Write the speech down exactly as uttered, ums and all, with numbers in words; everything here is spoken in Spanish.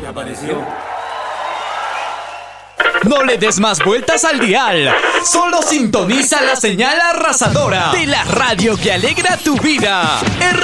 Desapareció. No le des más vueltas al dial. Solo sintoniza la señal arrasadora de la radio que alegra tu vida.